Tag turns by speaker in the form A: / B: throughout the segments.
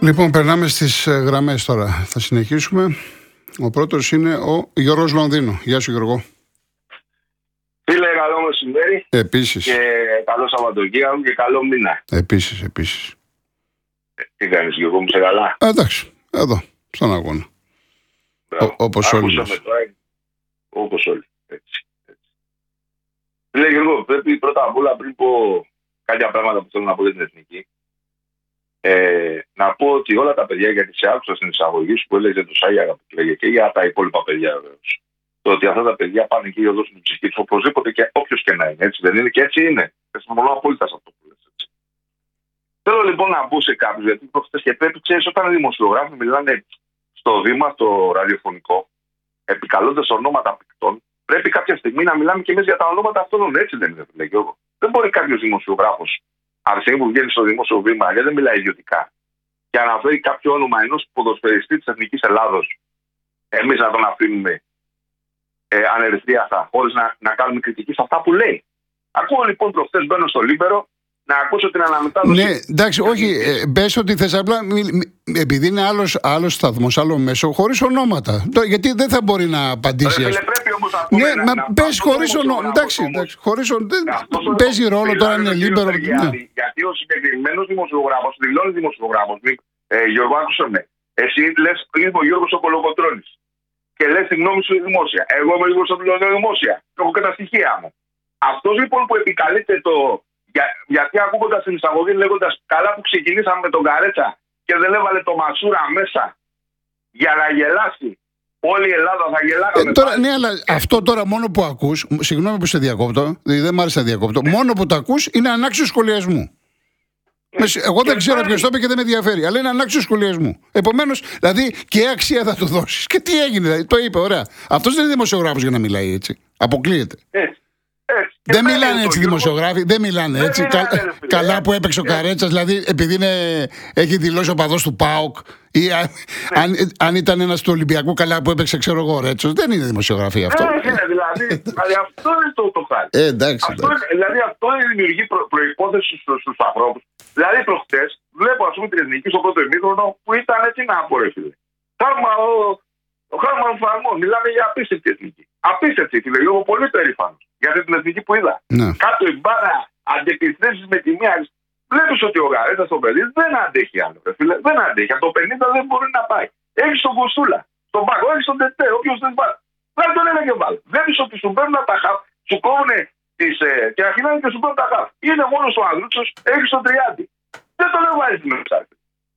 A: Λοιπόν, περνάμε στις γραμμές τώρα. Θα συνεχίσουμε. Ο πρώτος είναι ο Γιώργος Λονδίνου. Γεια σου, Γιώργο.
B: Φίλε, καλό μεσημέρι.
A: Επίσης.
B: Και καλό Σαββατοκύριακο και καλό μήνα.
A: Επίσης.
B: Τι κάνεις, Γιώργο μου, σε καλά?
A: Εντάξει, εδώ, στον αγώνα. Όπως όλοι μας.
B: Όπως όλοι. Έτσι. Φίλε Γιώργο, πρέπει πρώτα απ' όλα, πριν πω κάποια πράγματα που θέλω να πω για την εθνική, να πω ότι όλα τα παιδιά, γιατί σε άκουσα στην εισαγωγή σου που έλεγε το Σάγια που λέγε και για τα υπόλοιπα παιδιά βεβαίως, το ότι αυτά τα παιδιά πάνε εκεί εδώ στην ψυχή του, οπωσδήποτε και όποιος και να είναι, έτσι δεν είναι? Και έτσι είναι. Συμφωνώ απόλυτα σε αυτό που λες. Έτσι. Θέλω λοιπόν να πω σε κάποιους, γιατί προχθές και πρέπει, ξέρεις, όταν οι δημοσιογράφοι μιλάνε στο βήμα, το ραδιοφωνικό, επικαλώντας ονόματα παικτών, πρέπει κάποια στιγμή να μιλάμε και εμείς για τα ονόματα αυτών. Έτσι δεν είναι, λέει Γιώργο? Δεν μπορεί κάποιος δημοσιογράφος, από τη στιγμή που βγαίνει στο δημόσιο βήμα, γιατί δεν μιλάει ιδιωτικά, και αναφέρει κάποιο όνομα ενός ποδοσφαιριστή της Εθνικής Ελλάδος, εμείς να τον αφήνουμε ανερυθρίαστα, χωρίς να κάνουμε κριτική σε αυτά που λέει. Ακούω λοιπόν προχθές, μπαίνω στο Λίμπερο να ακούσω την αναμετάδοση.
A: Ναι, εντάξει, όχι, πες ότι θες απλά, επειδή είναι άλλος σταθμός, άλλο μέσο, χωρίς ονόματα. Γιατί δεν θα μπορεί να απαντήσει.
B: Πρέπει όμως να πούμε.
A: Ναι, μα πες χωρίς ονόματα. Εντάξει, χωρίς ονόματα. Παίζει ρόλο τώρα είναι Λίμπερο.
B: Γιατί ο συγκεκριμένος δημοσιογράφος, δηλώνει δημοσιογράφος, Γιώργο, άκουσε με. Εσύ λες, είμαι ο Γιώργος ο Κολοκοτρώνης. Και λες τη γνώμη σου δημόσια. Εγώ είμαι λίγο στο δημόσια. Έχω και τα στοιχεία μου. Αυτός λοιπόν που επικαλείται το. Γιατί ακούγοντας την εισαγωγή, λέγοντας καλά που ξεκινήσαμε με τον Καρέτσα και δεν έβαλε το Μασούρα μέσα για να γελάσει. Όλη η Ελλάδα θα γελάγαμε.
A: Τώρα, ναι, αλλά αυτό τώρα μόνο που ακούς, συγγνώμη που σε διακόπτω, δεν μ' άρεσε να διακόπτω, μόνο που το ακούς είναι ανάξιο σχολιασμού. Εγώ δεν ξέρω ποιος το είπε και δεν με ενδιαφέρει, αλλά είναι ανάξιο σχολιασμού. Επομένως, δηλαδή και αξία θα του δώσεις. Και τι έγινε, δηλαδή, το είπε, ωραία. Αυτός δεν είναι δημοσιογράφος για να μιλάει έτσι. Αποκλείεται. Δεν μιλάνε έτσι δημοσιογράφοι, δεν μιλάνε έτσι. Καλά που έπαιξε ο Καρέτσας, δηλαδή επειδή έχει δηλώσει ο παδός του ΠΑΟΚ, ή αν ήταν ένας του Ολυμπιακού, καλά που έπαιξε, ξέρω εγώ, Ρέτσος. Δεν είναι δημοσιογραφία αυτό.
B: Δηλαδή αυτό είναι το χάρη.
A: Εντάξει.
B: Δηλαδή αυτό δημιουργεί προϋπόθεση στους ανθρώπους. Δηλαδή προχτές βλέπω, ας πούμε, την εθνική στο πρώτο ημίχρονο που ήταν έτσι να απορρέφει. Ο Χάρμαν Φαρμόν, μιλάμε για απίστευτη εθνική. Απίστευτη, φίλε, εγώ πολύ περήφανος για την εθνική που είδα.
A: Ναι.
B: Κάτω η μπάρα, αντεπιθέσεις με τη μία. Βλέπεις ότι ο Γαρέτας στο παιδί δεν αντέχει άλλο. Φίλε, δεν αντέχει. Από το 50 δεν μπορεί να πάει. Έχει τον Κοστούλα, τον Πάκο, έχει τον Τετέ, όποιος δεν πάει. Δεν τον ένα και βάλει. Βλέπεις ότι σου παίρνουν τα χαφ, σου κόβουν και αρχινάνε και σου παίρνουν τα χαφ. Είναι μόνο ο Ανδρούτσος, έχει τον Τριάντη. Δεν τον έβαλε στην εξάρτηση.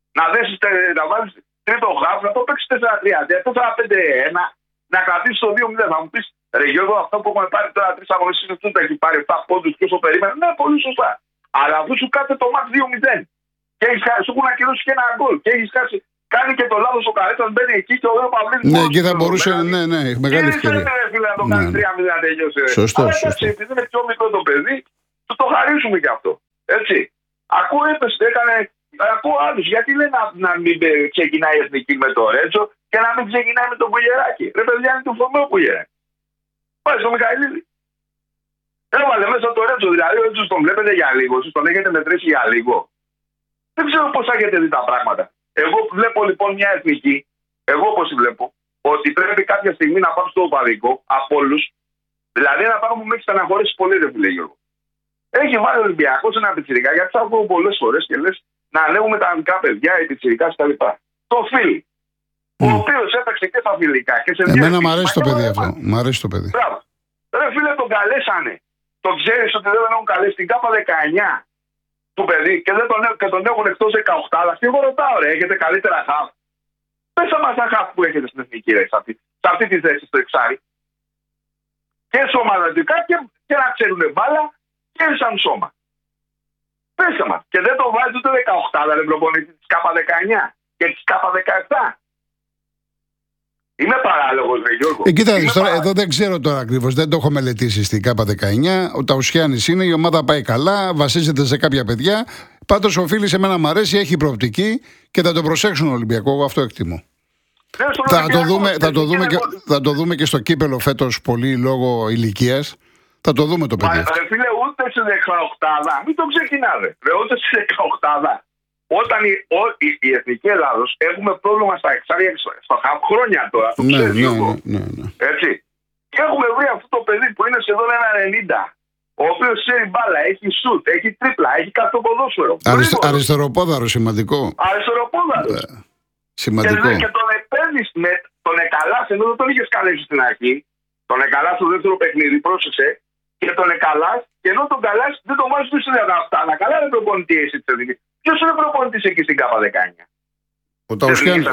B: Να βάλει τρίτο χαφ, να το παίξει 4-3. Αυτό θα 5-1, να κρατήσει το 2-0. Θα μου πει, ρε Γιώργο, αυτό που έχουμε πάρει τώρα 3 αγωνιστές του, έχει πάρει 7 πόντους και όσο περίμενε. Ναι, πολύ σωστά. Αλλά αφού σου κάτσε το μάτς 2-0 και σου έχουν ακυρώσει και ένα γκολ και έχει κάνει και το λάθος ο Καρέτσας, μπαίνει εκεί και ο Ρέο Παυλίδης.
A: Ναι, εκεί θα μπορούσε, ναι, μεγάλη ευκαιρία.
B: Δεν είναι να το κάνει 3-0 να τελειώσει.
A: Σωστό.
B: Επειδή είναι πιο μικρό το παιδί, του το χαρίσουμε κι αυτό. Έτσι. Ακούω άλλους. Γιατί λέει να μην ξεκινάει η εθνική με το Ρέτσο και να μην ξεκινάει με τον Κουλιεράκη? Ρε παιδιά, είναι του Φωμέου Κουλιεράκη. Πάει στο Μιχαηλίδη. Έβαλε μέσα το Ρέτσο, δηλαδή ο Ρέτσος τον βλέπετε για λίγο, εσείς τον έχετε μετρήσει για λίγο. Δεν ξέρω πώς έχετε δει τα πράγματα. Εγώ βλέπω λοιπόν μια εθνική, εγώ όπως τη βλέπω, ότι πρέπει κάποια στιγμή να πάμε στο οπαδικό από όλους. Δηλαδή ένα πράγμα που με έχει στεναχωρήσει πολύ, δεν λέει Γιώργο. Έχει βάλει ο Ολυμπιακός ένα πιτσιρικά, γιατί θα ακούω πολλές φορές και λες να ανέβουμε τα αμυντικά παιδιά, οι πιτσιρικά κτλ. Το Φίλι, ο οποίος έπαιξε και στα φιλικά και σε δύο.
A: Εμένα μου αρέσει το παιδί αυτό. Μ' αρέσει το παιδί.
B: Μπράβο. Ρε φίλε, τον καλέσανε. Το ξέρεις ότι δεν τον έχουν καλέσει την ΚΑΠΑ 19 του παιδί και τον έχουν εκτός 18. Και εγώ ρωτάω, ρε, έχετε καλύτερα χαφ? Πέσα μας τα χαφ που έχετε στην εθνική, ρε, σε αυτή τη θέση στο εξάρι. Και σωματικά και να ξέρουν μπάλα και σαν σώμα. Πέσα μας. Και δεν το βάζει ούτε 18, δεν προπονητή της ΚΑΠΑ 19 και της ΚΑΠΑ 17. Είμαι παράλογος, ρε Γιώργο.
A: Κοίτα, τώρα, εδώ δεν ξέρω τώρα ακριβώς, δεν το έχω μελετήσει στην ΚΑΠΑ 19. Ο Ταουσιάνης είναι, η ομάδα πάει καλά, βασίζεται σε κάποια παιδιά. Πάντως ο Φίλης εμένα μου αρέσει, έχει προοπτική και θα το προσέξουν Ολυμπιακό, εγώ αυτό εκτιμώ. Θα το δούμε και στο κύπελο φέτος πολύ λόγω ηλικίας. Θα το δούμε το παιδί.
B: Φίλε, ούτε σε 18, μην το ξεκινάμε. Ούτε σε 18. όταν η Εθνική Ελλάδος έχουμε πρόβλημα στα εξάρια στα χρόνια τώρα. Το ξέρεις,
A: ναι.
B: Έτσι. Και έχουμε βρει αυτό το παιδί που είναι σχεδόν 1,90. Ο οποίος ξέρει μπάλα, έχει σουτ, έχει τρίπλα, έχει κάποιο ποδόσφαιρο.
A: Αριστεροπόδαρο, σημαντικό.
B: Αριστεροπόδαρο.
A: Σημαντικό.
B: Και τον επένδυσε με τον Εκαλάς, ενώ δεν τον είχες καλέσει στην αρχή. Τον Εκαλάς στο δεύτερο παιχνίδι, πρόσεξε. Και τον Εκαλάς, και ενώ τον Καλάς δεν τον βάζει στην αυτά. Αλλά καλά είναι προπονητή εσύ τη Εθνική. Ποιος είναι προπονητής εκεί στην ΚΑΠΑ 19?
A: Ο Ταουσιάνης.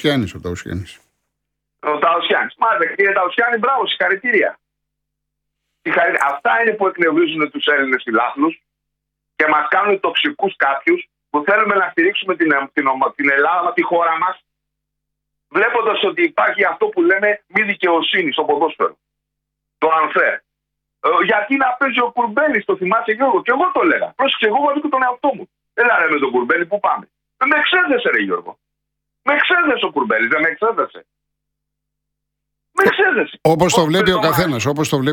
B: Ο Ταουσιάνης. Μάλιστα, κύριε Ταουσιάνη, μπράβο, συγχαρητήρια. Αυτά είναι που εκνευρίζουν τους Έλληνες φιλάθλους και μας κάνουν τοξικούς κάποιους που θέλουμε να στηρίξουμε την Ελλάδα, τη χώρα μας, βλέποντας ότι υπάρχει αυτό που λέμε μη δικαιοσύνη στο ποδόσφαιρο. Το unfair. Γιατί να παίζει ο Κουρμπέλης, το θυμάσαι Γιώργο? Και εγώ το έλεγα. Πρόσεξε, εγώ βάζω και τον εαυτό μου. Έλα ρε με τον Κουρμπέλη, πού πάμε? Με εξέδεσε ρε Γιώργο. Με εξέδεσε ο Κουρμπέλης, δεν με εξέδεσε.
A: Όπως το βλέπει ο καθένας.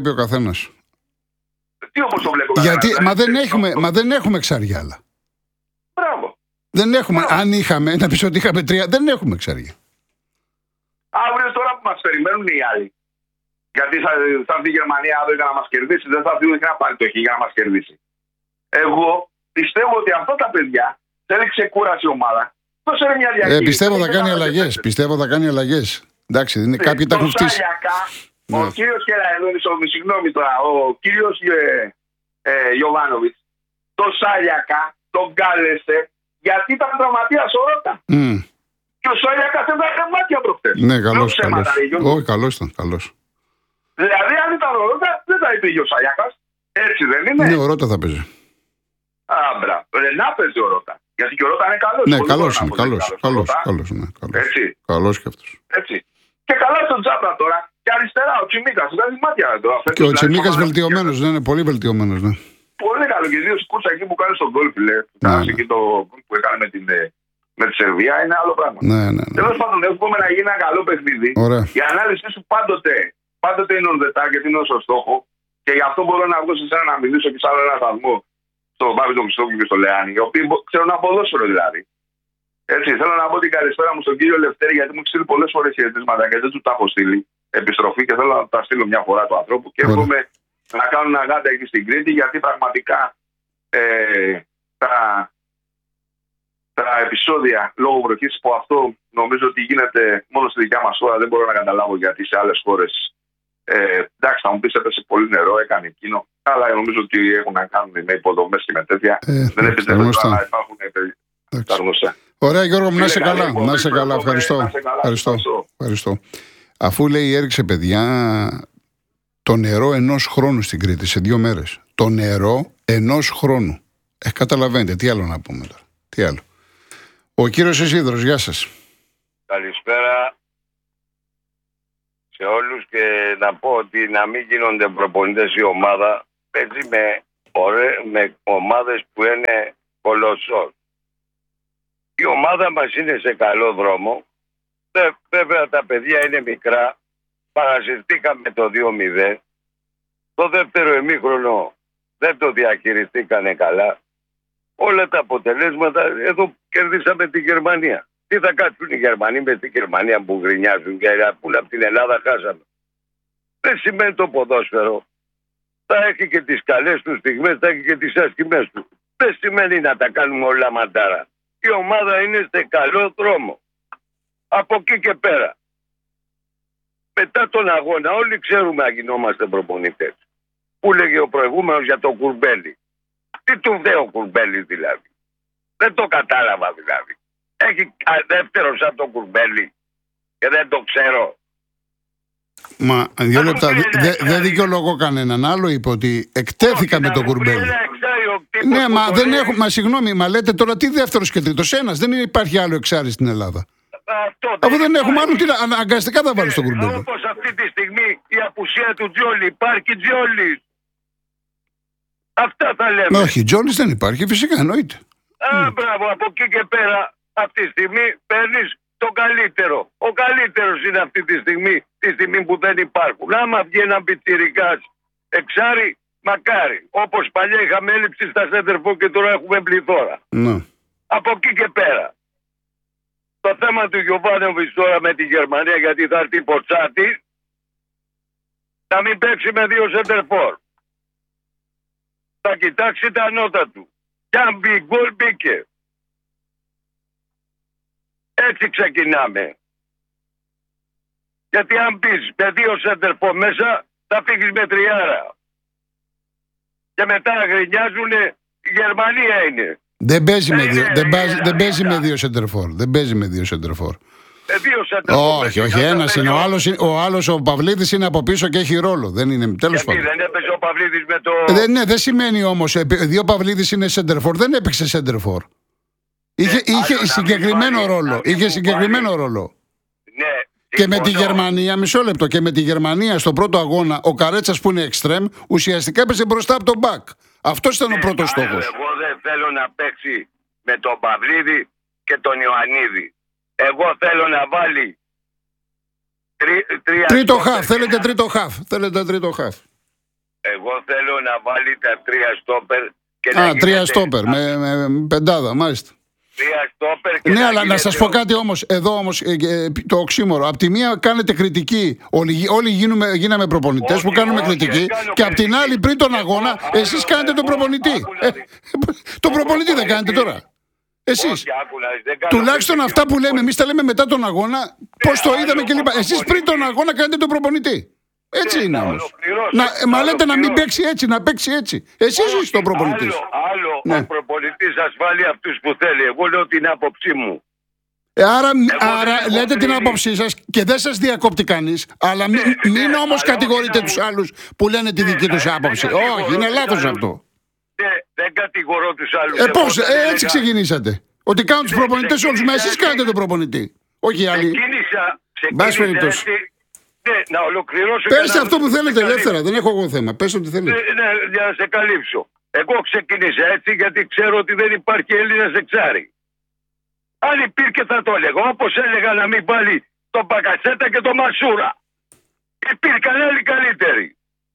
B: Τι όπως το βλέπει ο
A: καθένας? Μα δεν έχουμε εξάρια άλλα.
B: Μπράβο.
A: Δεν έχουμε. Μπράβο. Αν είχαμε, να πεις ότι είχαμε 3, δεν έχουμε εξάρια.
B: Αύριο τώρα που μας περιμένουν οι άλλοι. Γιατί θα έρθει η Γερμανία αύριο για να μας κερδίσει, δεν θα έρθει να πάρει το χ για να μας κερδίσει. Εγώ πιστεύω ότι αυτά τα παιδιά θέλει ξεκούραση ομάδα. Δώσε μια διαχείριση.
A: Πιστεύω θα κάνει αλλαγές. Εντάξει, κάποιοι τα έχουν φτύσει.
B: Ο κύριος συγγνώμη τώρα, ο κύριος Γιοβάνοβιτς, το Σάλιακα τον κάλεσε γιατί ήταν τραυματίας ο Ρώτα. Και ο Σάλιακας έβγαλε μάτια προχτές.
A: Ναι, καλός. Όχι, καλός ήταν.
B: Δηλαδή, αν ήταν ο Ρώτα, δεν θα υπήρχε ο Σάλιακας. Έτσι δεν είναι?
A: Ναι, ο Ρώτα θα παίζει.
B: Μπράβο. Να παίζει ο Ρώτα. Γιατί και ο Ρώτα είναι καλός.
A: Ναι, καλός είναι. Καλός και αυτός.
B: Έτσι. Και καλά στον Τζάμπρα τώρα. Και αριστερά ο Τσιμίκας. Βγάζει μάτια τώρα.
A: Και ο Τσιμίκας βελτιωμένος, ναι, είναι πολύ βελτιωμένος. Ναι.
B: Πολύ καλό. Και ιδίως η κούρσα εκεί που κάνει στον γκολ, φίλε. Εκεί το που έκανε με τη Σερβία είναι άλλο πράγμα.
A: Ναι.
B: Τέλος πάντων, εύχομαι να γίνει ένα καλό παιχνίδι.
A: Ωραία.
B: Η ανάλυση σου πάντοτε είναι on the target, είναι όσο στόχο. Και γι' αυτό μπορώ να βγω σε εσένα να μιλήσω και σε άλλο ένα σταθμό. Στον Πάπη τον Χριστόφιλο και στο Λεάνι. Οι οποίοι ξέρουν ένα ποδόσφαιρο δηλαδή. Έτσι, θέλω να πω την καλησπέρα μου στον κύριο Λευτέρη, γιατί μου έχει στείλει πολλές φορές χαιρετίσματα και δεν του τα έχω στείλει επιστροφή και θέλω να τα στείλω μια φορά του ανθρώπου. Και εύχομαι να κάνουν αγάντα εκεί στην Κρήτη, γιατί πραγματικά τα επεισόδια λόγω βροχής, που αυτό νομίζω ότι γίνεται μόνο στη δικιά μας χώρα, δεν μπορώ να καταλάβω γιατί σε άλλες χώρες. Εντάξει, θα μου πεις έπεσε πολύ νερό, έκανε εκείνο, αλλά νομίζω ότι έχουν να κάνουν με υποδομές και με τέτοια. Δεν επιτρέπεται να υπάρχουν τα γνωστά.
A: Ωραία, Γιώργο μου, να είσαι καλά. Να είσαι καλά. Ευχαριστώ. Αφού λέει έριξε παιδιά το νερό 1 χρόνου στην Κρήτη σε 2 μέρες. Το νερό 1 χρόνου. Καταλαβαίνετε, τι άλλο να πούμε τώρα. Τι άλλο. Ο κύριος Ισίδωρος, γεια σας.
C: Καλησπέρα σε όλους και να πω ότι να μην γίνονται προπονητές η ομάδα. Παίζει με ομάδες που είναι κολοσσός. Η ομάδα μας είναι σε καλό δρόμο. Βέβαια τα παιδιά είναι μικρά. Παρασυρθήκαμε το 2-0. Το δεύτερο ημίχρονο δεν το διαχειριστήκανε καλά. Όλα τα αποτελέσματα, εδώ κερδίσαμε τη Γερμανία. Τι θα κάτσουν οι Γερμανοί με τη Γερμανία που γκρινιάζουν και που από την Ελλάδα χάσαμε? Δεν σημαίνει το ποδόσφαιρο. Θα έχει και τις καλές του στιγμές, θα έχει και τις άσχημες του. Δεν σημαίνει να τα κάνουμε όλα μαντάρα. Η ομάδα είναι σε καλό δρόμο. Από εκεί και πέρα. Μετά τον αγώνα όλοι ξέρουμε αν γινόμαστε προπονητές. Που λέγε ο προηγούμενος για τον Κουρμπέλη. Τι του δέει ο Κουρμπέλη δηλαδή? Δεν το κατάλαβα δηλαδή. Έχει δεύτερο σαν τον Κουρμπέλη και δεν το ξέρω.
A: Μα 2 λεπτά. Δεν δικαιολογώ κανέναν. Άλλο είπε ότι εκτέθηκα με τον Κουρμπέλη. Ναι, μα συγγνώμη, μα λέτε τώρα τι δεύτερος και τρίτος? Ένας. Δεν υπάρχει άλλο εξάρι στην Ελλάδα. Αφού δεν έχουμε άλλο, αναγκαστικά θα βάλει τον Κουρμπέλη.
C: Όπως αυτή τη στιγμή η απουσία του Τζόλι, υπάρχει Τζόλις. Αυτά θα λέμε.
A: Όχι, Τζόλις δεν υπάρχει, φυσικά εννοείται.
C: Μπράβο, από εκεί και πέρα αυτή τη στιγμή παίρνεις τον καλύτερο. Ο καλύτερος είναι αυτή τη στιγμή που δεν υπάρχουν. Άμα βγει ένα πιτσιρικάς εξάρι, μακάρι. Όπως παλιά είχαμε έλλειψη στα σέντερφο και τώρα έχουμε πληθώρα.
A: Ναι.
C: Από εκεί και πέρα. Το θέμα του Γιωβάνοβιτς τώρα με τη Γερμανία, γιατί θα έρθει Ποτσάτη, θα μην παίξει με 2 σεντερφόρ. Θα κοιτάξει τα νότα του. Κι αν μπει γκολ, μπήκε. Έτσι ξεκινάμε. Γιατί αν μπεις με 2 σεντερφόρ μέσα, θα φύγεις με 3. Και μετά γκρινιάζουνε, η Γερμανία είναι.
A: Δεν παίζει με 2 σεντερφόρ. Δεν παίζει με 2 σεντερφόρ. Όχι, ένας είναι. Ο άλλος ο Παυλίδης είναι από πίσω και έχει ρόλο. Δεν είναι. Τέλος πάντων.
C: Δεν έπαιζε ο Παυλίδης με το.
A: Δεν σημαίνει όμως. Επειδή ο Παυλίδης είναι σεντερφόρ, δεν έπαιξε σεντερφόρ. Είχε συγκεκριμένο ρόλο. Είχε συγκεκριμένο ρόλο.
C: Ναι.
A: Και με τη Γερμανία, μισό λεπτό, και με τη Γερμανία στο πρώτο αγώνα, ο Καρέτσας που είναι εξτρέμ, ουσιαστικά έπαιζε μπροστά από τον μπακ. Αυτός ήταν ο πρώτος στόχος.
C: Εγώ δεν θέλω να παίξει με τον Παυλίδη και τον Ιωαννίδη. Εγώ θέλω να βάλει
A: τρίτο χαφ. Θέλετε τρίτο χαφ.
C: Εγώ θέλω να βάλει τα 3 στόπερ.
A: Και 3 στόπερ με πεντάδα, μάλιστα.
C: 3 στόπερ.
A: Ναι, αλλά να σας πω κάτι όμως. Εδώ όμως το οξύμορο. Απ' τη μία κάνετε κριτική. Όλοι γίναμε προπονητές που κάνουμε κριτική. Και απ' την άλλη, πριν τον αγώνα, εσείς κάνετε τον προπονητή. Τον προπονητή δεν κάνετε τώρα. Εσείς. Τουλάχιστον αυτά που λέμε, εμείς τα λέμε μετά τον αγώνα, πώς το είδαμε κλπ. Εσείς πριν τον αγώνα κάνετε τον προπονητή. Έτσι είναι όμως. Μα λέτε να μην παίξει έτσι, να παίξει έτσι. Εσείς είστε ο προπονητής.
C: Άλλο ο προπονητής σας βάλει αυτούς που θέλει. Εγώ λέω την άποψή μου.
A: Άρα λέτε την άποψή σας και δεν σας διακόπτει κανείς. Αλλά μην όμως κατηγορείτε τους άλλους που λένε τη δική τους άποψη. Όχι, είναι λάθος αυτό.
C: Δεν κατηγορώ τους άλλους.
A: Πώς, έτσι ξεκινήσατε. Ότι κάνουν τους προπονητές όλους. Μα εσείς κάνετε τον προπονητή. Όχι οι άλλοι.
C: Ξεκίνησα έτσι. Ναι, να ολοκληρώσω.
A: Πέστε αυτό που θέλετε ελεύθερα. Δεν έχω εγώ θέμα. Πέστε ό,τι θέλετε.
C: Ναι, για να σε καλύψω. Εγώ ξεκίνησα έτσι γιατί ξέρω ότι δεν υπάρχει Έλληνας εξάρι. Αν υπήρχε θα το έλεγα. Όπως έλεγα να μην βάλει τον Μπακασέτα και τον Μασούρα. Υπήρχαν άλλοι καλύτεροι.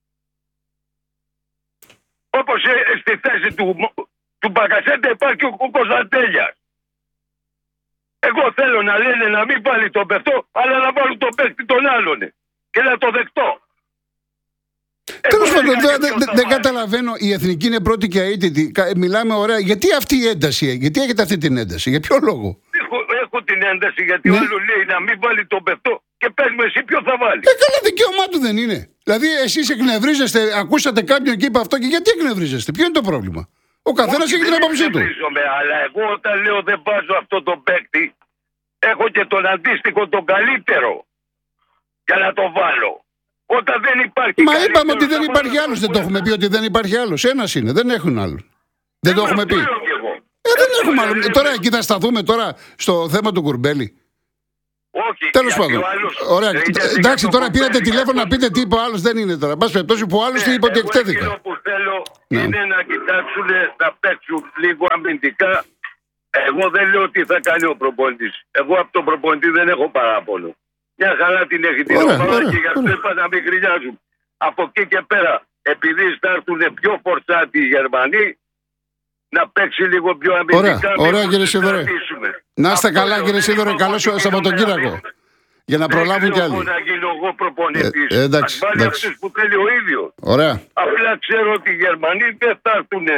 C: Όπως στη θέση του Μπακασέτα υπάρχει ο Κωνσταντέλιας. Εγώ θέλω να λένε να μην βάλει τον παιχτό, αλλά να βάλουν τον παίκτη των άλλων. Και να το δεκτώ.
A: Τέλος πάντων, δεν καταλαβαίνω. Η εθνική είναι πρώτη και αίτητη. Μιλάμε ωραία. Γιατί αυτή η ένταση, γιατί έχετε αυτή την ένταση, για ποιο λόγο?
C: Έχω την ένταση γιατί ο άλλος λέει να μην βάλει τον παιχτό και πες μου εσύ ποιο θα βάλει.
A: Καλά, δικαίωμά του δεν είναι. Δηλαδή, εσείς εκνευρίζεστε, ακούσατε κάποιον και είπε αυτό και γιατί εκνευρίζεστε, ποιο είναι το πρόβλημα? Ο καθένας έχει την άποψή του.
C: Αλλά εγώ όταν λέω δεν βάζω αυτό τον παίκτη, έχω και τον αντίστοιχο τον καλύτερο για να το βάλω. Όταν δεν υπάρχει.
A: Μα είπαμε ότι δεν υπάρχει άλλος. Δεν το έχουμε πει ότι δεν υπάρχει άλλος. Ένας είναι, δεν έχουν άλλο. Δεν το έχουμε πει. Δεν έχουμε άλλο. Τώρα εκεί θα σταθούμε τώρα στο θέμα του Κουρμπέλη.
C: Όχι.
A: Τέλος πάντων. Ωραία. Εντάξει, τώρα πήρατε τηλέφωνο να πείτε τι είπε ο άλλος, δεν είναι τώρα. Πας περιπτώσει που ο άλλος του είπε ότι εκτέθηκα.
C: Αυτό που θέλω είναι να κοιτάξουν να παίξουν λίγο αμυντικά. Εγώ δεν λέω τι θα κάνει ο προπονητής. Εγώ από τον προπονητή δεν έχω παράπονο. Μια χαρά την έχει την ομάδα και γι' αυτό είπα να μην γκρινιάζουν. Από εκεί και πέρα, επειδή θα έρθουν πιο φορτσάτοι οι Γερμανοί, να παίξει λίγο πιο αμυντικά.
A: Ωραία κύριε Σίδωρε. Να είστε καλά κύριε Σίδωρε, καλό Σαββατοκύριακο. Για να προλάβουν κι άλλοι.
C: Να γίνω εγώ προπονητής.
A: Εντάξει.
C: Βάλει αυτούς που θέλει ο ίδιος.
A: Ωραία.
C: Απλά ξέρω ότι οι Γερμανοί δεν θα έρθουν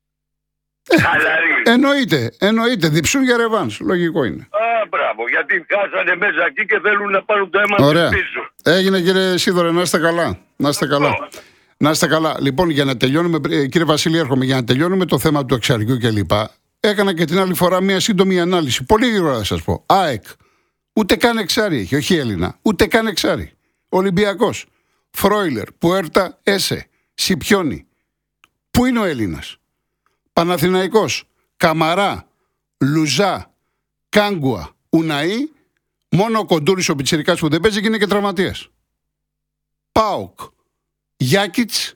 C: χαλαροί.
A: Εννοείται. Διψούν για ρεβάνς. Λογικό είναι.
C: Μπράβο. Γιατί χάσανε μέσα εκεί και θέλουν να πάρουν το αίμα τους πίσω.
A: Έγινε κύριε Σίδωρε, να είστε καλά. Να είστε καλά. Λοιπόν, για να τελειώνουμε, κύριε Βασίλη, έρχομαι για να τελειώνουμε το θέμα του εξαριού κλπ. Έκανα και την άλλη φορά μια σύντομη ανάλυση. Πολύ γρήγορα θα σας πω. ΑΕΚ. Ούτε καν εξάρι έχει, όχι Έλληνα. Ούτε καν εξάρι. Ολυμπιακός. Φρόιλερ. Πουέρτα. Έσε. Σιπιόνι. Πού είναι ο Έλληνας? Παναθηναϊκός. Καμαρά. Λουζά. Κάγκουα. Ουναή. Μόνο ο Κοντούρης ο πιτσιρικάς που δεν παίζει και είναι και τραυματίας. ΠΑΟΚ. Γιάκιτς.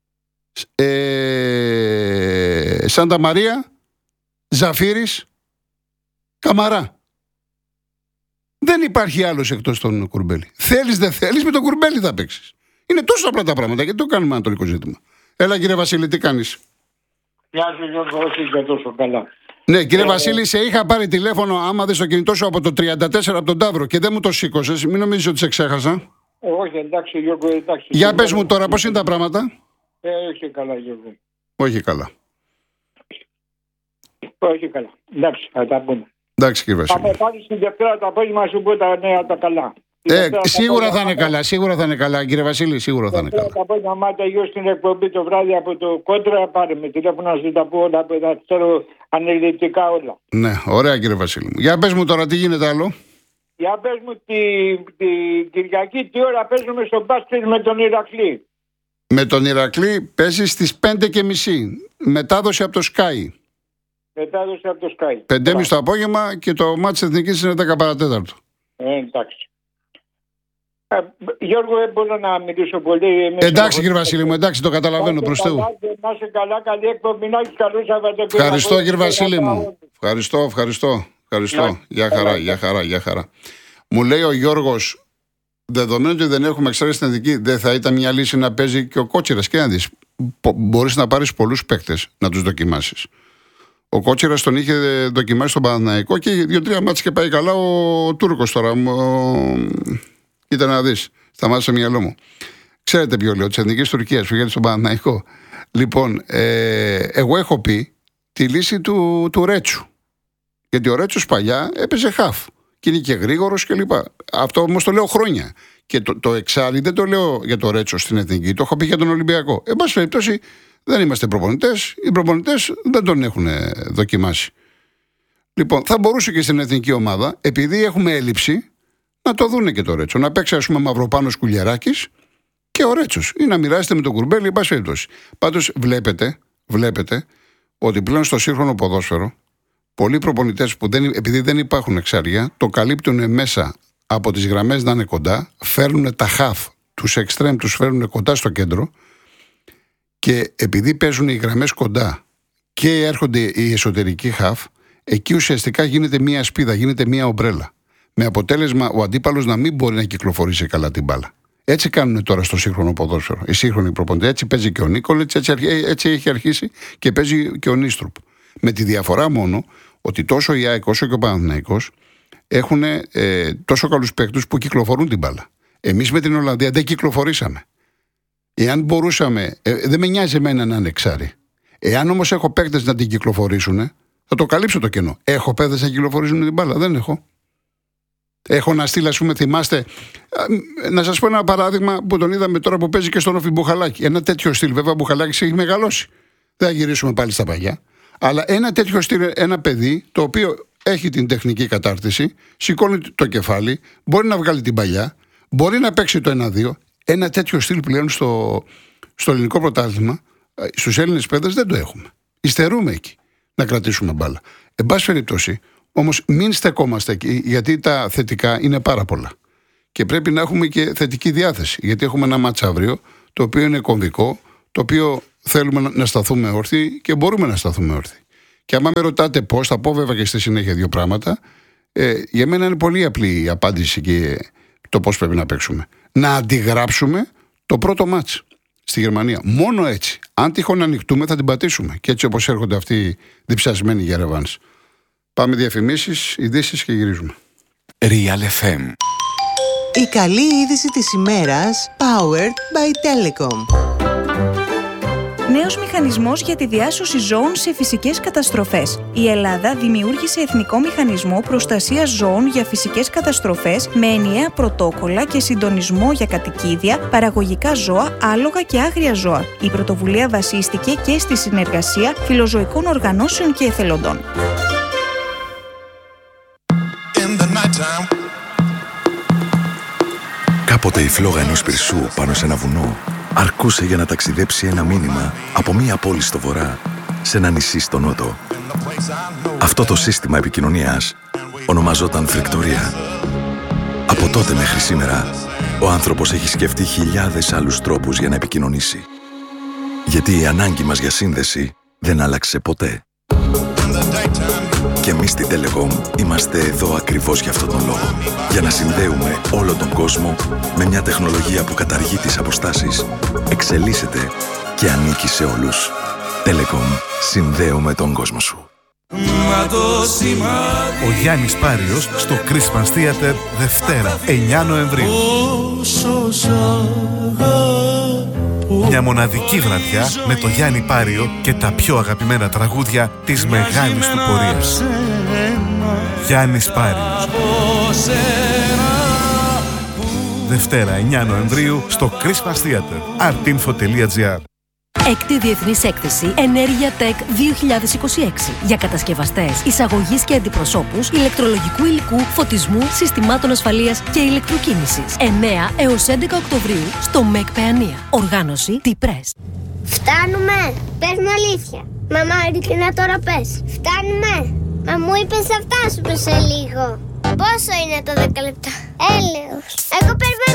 A: Σάντα Μαρία. Ζαφύρης. Καμαρά. Δεν υπάρχει άλλος εκτός τον Κουρμπέλη. Θέλεις δεν θέλεις, με τον Κουρμπέλη θα παίξεις. Είναι τόσο απλά τα πράγματα γιατί το κάνουμε ανατολικό ζήτημα. Έλα κύριε Βασίλη, τι κάνεις?
D: Γεια σου Γιώργο, όχι για τόσο καλά.
A: Ναι, κύριε Βασίλη, σε είχα πάρει τηλέφωνο άμα δεις το κινητό σου από το 34 από τον Ταύρο και δεν μου το σήκωσες. Μην νομίζεις ότι σε ξέχασα.
D: Όχι, εντάξει, Γιώργο, εντάξει.
A: Για πες μου τώρα, πώς είναι τα πράγματα?
D: Όχι καλά, Γιώργο.
A: Όχι καλά.
D: Όχι καλά. Εντάξει, θα τα πούμε.
A: Εντάξει, κύριε Βασίλη.
D: Θα πάλι στην Δευτέρα το απόγευμα σου πω τα νέα τα καλά.
A: Σίγουρα θα είναι καλά, σίγουρα θα είναι καλά, κύριε Βασίλη, σίγουρα θα είναι καλά.
D: Το απόγευμα, άμα τελειώσει την εκπομπή το βράδυ από το κόντρα, πάρε με τηλέφωνο να σου τα πω όλα, να ξέρω αναλυτικά όλα.
A: Ναι, ωραία, κύριε Βασίλη μου. Για πες μου τώρα, τι γίνεται άλλο?
D: Για πες μου την Κυριακή τι ώρα παίζουμε στο μπάσκετ με τον Ηρακλή?
A: Με τον Ηρακλή παίζει στις 5:30. Μετάδοση από το Sky.
D: Μετάδοση από το Sky.
A: 5:30 το απόγευμα και το μάτς της Εθνικής είναι 10 παρατέταρτο.
D: Εντάξει. Γιώργο, δεν μπορώ να μιλήσω πολύ.
A: Εντάξει, κύριε Βασίλη μου, εντάξει, το καταλαβαίνω, προς Θεού.
D: Να είσαι καλά, καλή εκπομπή, να έχεις καλό Σαββατοκύριακο.
A: Ευχαριστώ, κύριε Βασίλη μου. Ευχαριστώ. Για χαρά. Μου λέει ο Γιώργος, δεδομένου ότι δεν έχουμε εξάρτηση στην Εθνική, δεν θα ήταν μια λύση να παίζει και ο Κότσιρας? Και να δεις, μπορείς να πάρεις πολλούς παίκτες να τους δοκιμάσεις. Ο Κότσιρας τον είχε δοκιμάσει στον Παναθηναϊκό και 2-3 μάτς και πάει καλά. Ο Τούρκος τώρα. Κοίτα να δεις, σταμάτησε στο μυαλό μου. Ξέρετε ποιο λέω, της Εθνικής Τουρκίας που είχε στον Παναθηναϊκό. Λοιπόν, εγώ έχω πει τη λύση του Ρέτσου. Γιατί ο Ρέτσος παλιά έπαιζε χαφ. Και είναι και γρήγορος κλπ. Αυτό όμως το λέω χρόνια. Και το εξάλλη δεν το λέω για το Ρέτσο στην Εθνική, το έχω πει για τον Ολυμπιακό. Εν πάση περιπτώσει, δεν είμαστε προπονητές. Οι προπονητές δεν τον έχουν δοκιμάσει. Λοιπόν, θα μπορούσε και στην εθνική ομάδα, επειδή έχουμε έλλειψη, να το δούνε και το Ρέτσο. Να παίξει, ας πούμε, Μαυροπάνος Κουλιαράκης και ο Ρέτσος. Ή να μοιράσετε με τον Κουρμπέλη, εν πάση περιπτώσει. Πάντως, βλέπετε ότι πλέον στο σύγχρονο ποδόσφαιρο, πολλοί προπονητές που επειδή δεν υπάρχουν εξάρια, το καλύπτουν μέσα από τις γραμμές να είναι κοντά, φέρνουν τα χαφ, τους εξτρέμ τους φέρνουν κοντά στο κέντρο και επειδή παίζουν οι γραμμές κοντά και έρχονται οι εσωτερικοί χαφ, εκεί ουσιαστικά γίνεται μία σπίδα, γίνεται μία ομπρέλα. Με αποτέλεσμα ο αντίπαλος να μην μπορεί να κυκλοφορήσει καλά την μπάλα. Έτσι κάνουν τώρα στο σύγχρονο ποδόσφαιρο. Οι σύγχρονοι προπονητές, έτσι παίζει και ο Νίκολετς, έτσι έχει αρχίσει και παίζει και ο Νίστρουπ. Με τη διαφορά μόνο ότι τόσο η ΑΕΚ όσο και ο Παναθηναϊκός έχουν τόσο καλούς παίκτους που κυκλοφορούν την μπάλα. Εμείς με την Ολλανδία δεν κυκλοφορήσαμε. Εάν μπορούσαμε, δεν με νοιάζει εμένα να είναι εξάρι. Εάν όμως έχω παίκτες να την κυκλοφορήσουν, θα το καλύψω το κενό. Έχω παίκτες να κυκλοφορήσουν την μπάλα? Δεν έχω. Έχω να στείλω, ας πούμε, θυμάστε. Να σας πω ένα παράδειγμα που τον είδαμε τώρα που παίζει και στον Όφη Μπουχαλάκη. Ένα τέτοιο στυλ, βέβαια, Μπουχαλάκης έχει μεγαλώσει. Δεν θα γυρίσουμε πάλι στα παλιά. Αλλά ένα τέτοιο στυλ, ένα παιδί το οποίο έχει την τεχνική κατάρτιση, σηκώνει το κεφάλι, μπορεί να βγάλει την παλιά, μπορεί να παίξει το 1-2. Ένα τέτοιο στυλ πλέον στο ελληνικό πρωτάθλημα, στους Έλληνες παίδες δεν το έχουμε. Υστερούμε εκεί να κρατήσουμε μπάλα. Εν πάση περιπτώσει, όμως μην στεκόμαστε εκεί, γιατί τα θετικά είναι πάρα πολλά. Και πρέπει να έχουμε και θετική διάθεση. Γιατί έχουμε ένα μάτς αύριο, το οποίο είναι κομβικό, το οποίο θέλουμε να σταθούμε όρθιοι και μπορούμε να σταθούμε όρθιοι. Και άμα με ρωτάτε πώς, θα πω βέβαια και στη συνέχεια δύο πράγματα. Για μένα είναι πολύ απλή η απάντηση και το πώς πρέπει να παίξουμε. Να αντιγράψουμε το πρώτο μάτς στη Γερμανία. Μόνο έτσι. Αν τυχόν ανοιχτούμε, θα την πατήσουμε. Και έτσι όπως έρχονται αυτοί διψασμένοι για ρεβάνς. Πάμε διαφημίσεις, ειδήσεις και γυρίζουμε.
E: Real FM.
F: Η καλή είδηση της ημέρας, powered by Telecom.
G: Νέος μηχανισμός για τη διάσωση ζώων σε φυσικές καταστροφές. Η Ελλάδα δημιούργησε εθνικό μηχανισμό προστασίας ζώων για φυσικές καταστροφές με ενιαία πρωτόκολλα και συντονισμό για κατοικίδια, παραγωγικά ζώα, άλογα και άγρια ζώα. Η πρωτοβουλία βασίστηκε και στη συνεργασία φιλοζωικών οργανώσεων και εθελοντών.
E: Κάποτε η φλόγα ενός πυρσού πάνω σε ένα βουνό αρκούσε για να ταξιδέψει ένα μήνυμα από μία πόλη στο βορρά σε ένα νησί στο νότο. Αυτό το σύστημα επικοινωνίας ονομαζόταν φρικτορία. Από τότε μέχρι σήμερα, ο άνθρωπος έχει σκεφτεί χιλιάδες άλλους τρόπους για να επικοινωνήσει. Γιατί η ανάγκη μας για σύνδεση δεν άλλαξε ποτέ. Και εμείς στη Telecom είμαστε εδώ ακριβώς για αυτόν τον λόγο. Για να συνδέουμε όλο τον κόσμο με μια τεχνολογία που καταργεί τις αποστάσεις, εξελίσσεται και ανήκει σε όλους. Telecom, συνδέουμε τον κόσμο σου.
H: Ο Γιάννης Πάριος στο Christmas Theater Δευτέρα, 9 Νοεμβρίου. Μια μοναδική βραδιά με το Γιάννη Πάριο και τα πιο αγαπημένα τραγούδια της μεγάλης του πορείας. Γιάννης Πάριος. Δευτέρα 9 Νοεμβρίου στο Christmas Theater. artinfo.gr.
I: Έκτη Διεθνής Έκθεση Ενέργεια Tech 2026 για κατασκευαστές, εισαγωγής και αντιπροσώπους ηλεκτρολογικού υλικού, φωτισμού, συστημάτων ασφαλείας και ηλεκτροκίνησης. 9 έως 11 Οκτωβρίου στο ΜΕΚ Παιανία. Οργάνωση T-Press.
J: Φτάνουμε! Πες μου αλήθεια. Μαμά, ειλικρινά τώρα πες. Φτάνουμε! Μα μου είπες θα φτάσουμε σε λίγο. Πόσο είναι το 10 λεπτά? Έλεος. Εγώ περιμένω.